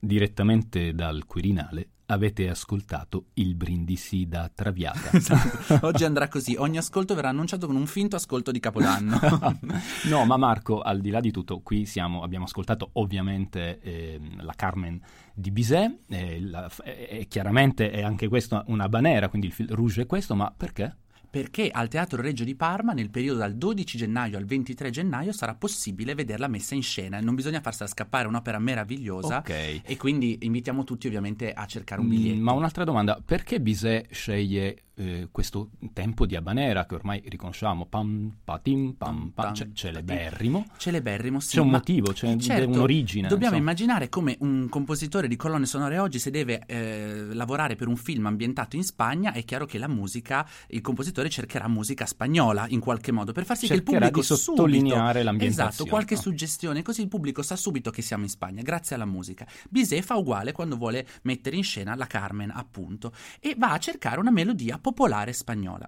Direttamente dal Quirinale avete ascoltato il Brindisi da Traviata. Esatto. Oggi andrà così, ogni ascolto verrà annunciato con un finto ascolto di Capodanno. No, ma Marco, al di là di tutto, qui abbiamo ascoltato ovviamente la Carmen di Bizet, chiaramente è anche questa una banera, quindi il fil rouge è questo, ma perché? Perché al Teatro Regio di Parma nel periodo dal 12 gennaio al 23 gennaio sarà possibile vederla messa in scena, non bisogna farsela scappare, è un'opera meravigliosa, Ok. e quindi invitiamo tutti ovviamente a cercare un biglietto. Ma un'altra domanda, perché Bizet sceglie questo tempo di habanera che ormai riconosciamo, pam, patim, pam, pam, celeberrimo? Celeberrimo, sì. C'è un motivo, c'è un'origine. Dobbiamo insomma. immaginare come un compositore di colonne sonore oggi, se deve lavorare per un film ambientato in Spagna, è chiaro che la musica, il compositore cercherà musica spagnola in qualche modo per far sì che il Cercherà pubblico di sottolineare l'ambientazione. Esatto, qualche suggestione, così il pubblico sa subito che siamo in Spagna grazie alla musica. Bizet fa uguale quando vuole mettere in scena la Carmen, appunto, e va a cercare una melodia popolare spagnola.